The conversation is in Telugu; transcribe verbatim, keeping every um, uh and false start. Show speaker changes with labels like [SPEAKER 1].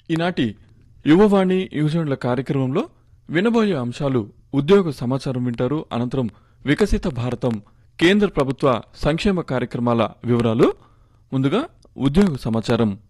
[SPEAKER 1] ఈనాటి యువవాణి యువజనుల కార్యక్రమంలో వినబోయే అంశాలు ఉద్యోగ సమాచారం వింటారు. అనంతరం వికసిత భారతం కేంద్ర ప్రభుత్వ సంక్షేమ కార్యక్రమాల వివరాలు. ముందుగా ఉద్యోగ సమాచారం.